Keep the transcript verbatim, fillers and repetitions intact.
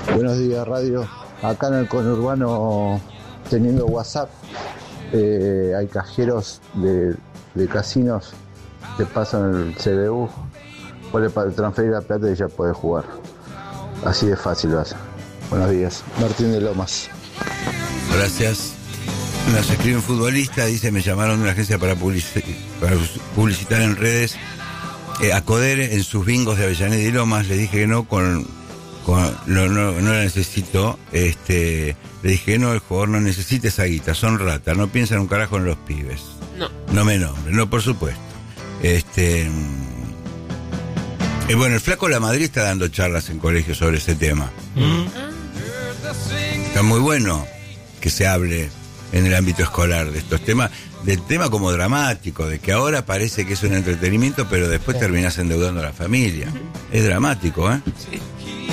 Buenos días, radio. Acá en el conurbano, teniendo WhatsApp, eh, hay cajeros de, de casinos que pasan el C B U, puedes transferir la plata y ya puedes jugar. Así de fácil lo hace. Buenos días, Martín de Lomas. Gracias. Nos escribe un futbolista, dice, me llamaron de una agencia para, publici- para publicitar en redes eh, a Coder en sus bingos de Avellaneda y Lomas. Le dije que no, con, con no, no, no la necesito. Este, le dije que no, el jugador no necesita esa guita, son ratas, no piensan un carajo en los pibes. No. No me nombren, no, por supuesto. Este, eh, bueno, el Flaco La Madrid está dando charlas en colegios sobre ese tema. ¿Mm? Está muy bueno que se hable en el ámbito escolar de estos temas, del tema como dramático, de que ahora parece que es un entretenimiento, pero después terminás endeudando a la familia. Es dramático, ¿eh? Sí.